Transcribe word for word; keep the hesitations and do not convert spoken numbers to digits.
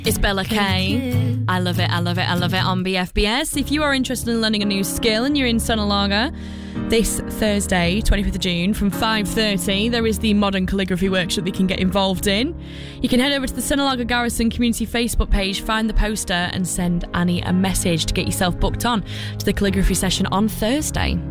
It's Bella Kay. I love it, I love it, I love it on B F B S. If you are interested in learning a new skill and you're in Sonalaga, this Thursday, twenty-fifth of June, from five thirty, there is the modern calligraphy workshop that you can get involved in. You can head over to the Sonalaga Garrison Community Facebook page, find the poster and send Annie a message to get yourself booked on to the calligraphy session on Thursday.